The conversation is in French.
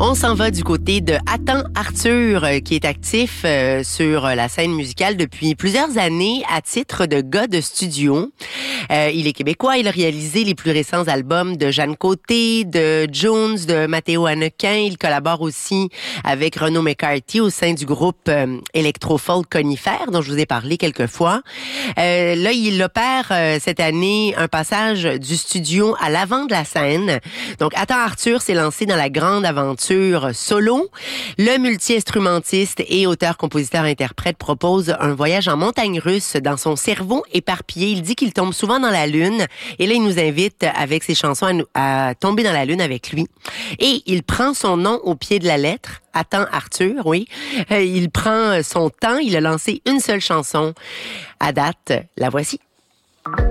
On s'en va du côté de Attends Arthur, qui est actif sur la scène musicale depuis plusieurs années à titre de gars de studio. Il est québécois, il a réalisé les plus récents albums de Jeanne Côté, de Jones, de Matteo Hannequin. Il collabore aussi avec Renaud McCarthy au sein du groupe Electro-Folk Conifère, dont je vous ai parlé quelques fois. Là, il opère cette année un passage du studio à l'avant de la scène. Donc, Attends Arthur s'est lancé dans la grande aventure solo. Le multi-instrumentiste et auteur-compositeur-interprète propose un voyage en montagne russe dans son cerveau éparpillé. Il dit qu'il tombe souvent dans la lune. Et là, il nous invite avec ses chansons à tomber dans la lune avec lui. Et il prend son nom au pied de la lettre. Attends Arthur, oui. Il prend son temps. Il a lancé une seule chanson. À date, la voici.